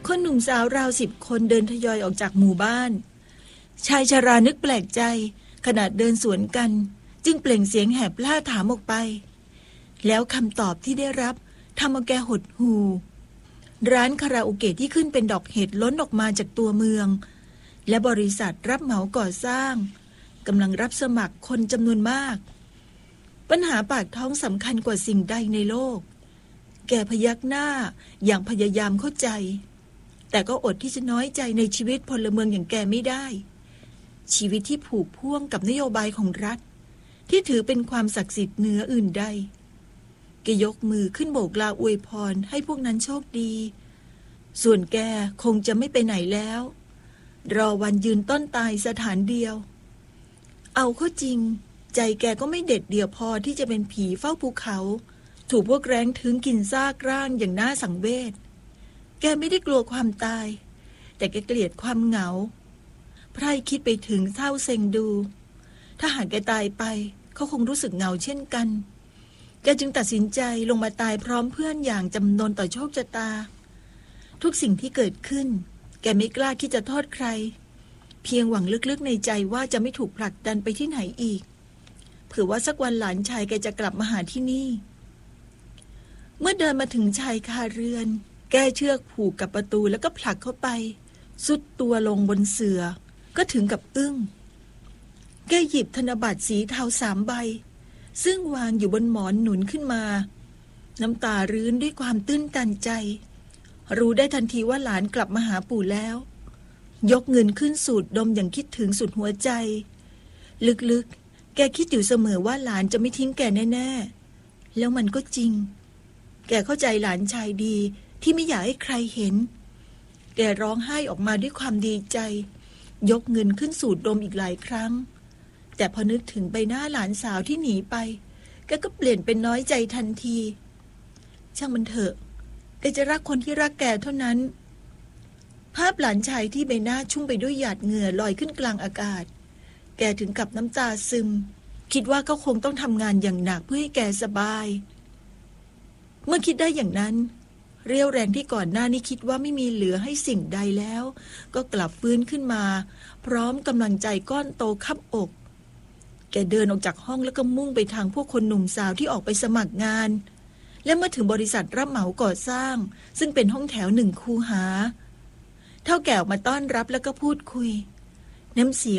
คนหนุ่มสาวราว10 คนเดินทยอยออกจากหมู่บ้านชายชรานึกแปลกใจขณะเดินสวนกันจึงเปล่งเสียงแหบล่าถามออกไปแล้วคำตอบที่ได้รับทำเอาแกหดหู่ร้านคาราโอเกะที่ขึ้นเป็นดอกเห็ดล้นออกมาจากตัวเมืองและบริษัทรับเหมาก่อสร้างกำลังรับสมัครคนจำนวนมากปัญหาปากท้องสำคัญกว่าสิ่งใดในโลกแกพยักหน้าอย่างพยายามเข้าใจแต่ก็อดที่จะน้อยใจในชีวิตพลเมืองอย่างแกไม่ได้ชีวิตที่ผูกพ่วงกับนโยบายของรัฐที่ถือเป็นความศักดิ์สิทธิ์เหนืออื่นใดแกยกมือขึ้นโบกลาอวยพรให้พวกนั้นโชคดีส่วนแกคงจะไม่ไปไหนแล้วรอวันยืนต้นตายสถานเดียวเอาเข้าจริงใจแกก็ไม่เด็ดเดี่ยวพอที่จะเป็นผีเฝ้าภูเขาถูกพวกแร้งถึงกินซากร่างอย่างน่าสังเวชแกไม่ได้กลัวความตายแต่แกเกลียดความเหงาไพร่คิดไปถึงเศร้าเซ็งดูถ้าหากแกตายไปเขาคงรู้สึกเหงาเช่นกันแกจึงตัดสินใจลงมาตายพร้อมเพื่อนอย่างจำนนต่อโชคชะตาทุกสิ่งที่เกิดขึ้นแกไม่กล้าที่จะโทษใครเพียงหวังลึกๆในใจว่าจะไม่ถูกผลักดันไปที่ไหนอีกเผื่อว่าสักวันหลานชายแกจะกลับมาหาที่นี่เมื่อเดินมาถึงชายคาเรือนแก้เชือกผูกกับประตูแล้วก็ผลักเข้าไปสุดตัวลงบนเสื่อก็ถึงกับอึ้งแกหยิบธนบัตรสีเทา3 ใบซึ่งวางอยู่บนหมอนหนุนขึ้นมาน้ำตารื้นด้วยความตื้นตันใจรู้ได้ทันทีว่าหลานกลับมาหาปู่แล้วยกเงินขึ้นสูดดมอย่างคิดถึงสุดหัวใจลึกๆแกคิดอยู่เสมอว่าหลานจะไม่ทิ้งแกแน่ๆแล้วมันก็จริงแกเข้าใจหลานชายดีที่ไม่อยากให้ใครเห็นแกร้องไห้ออกมาด้วยความดีใจยกเงินขึ้นสูดดมอีกหลายครั้งแต่พอนึกถึงใบหน้าหลานสาวที่หนีไปแกก็เปลี่ยนเป็นน้อยใจทันทีช่างมันเถอะแกจะรักคนที่รักแกเท่านั้นภาพหลานชายที่ใบหน้าชุ่มไปด้วยหยาดเหงื่อลอยขึ้นกลางอากาศแกถึงกับน้ำตาซึมคิดว่าก็คงต้องทำงานอย่างหนักเพื่อให้แกสบายเมื่อคิดได้อย่างนั้นเรี่ยวแรงที่ก่อนหน้านี้คิดว่าไม่มีเหลือให้สิ่งใดแล้วก็กลับฟื้นขึ้นมาพร้อมกำลังใจก้อนโตคับอกแกเดินออกจากห้องแล้วก็มุ่งไปทางพวกคนหนุ่มสาวที่ออกไปสมัครงานและเมื่อถึงบริษัทรับเหมาก่อสร้างซึ่งเป็นห้องแถว1 คูหาเฒ่าแก่ออกมาต้อนรับแล้วก็พูดคุยน้ำเสียง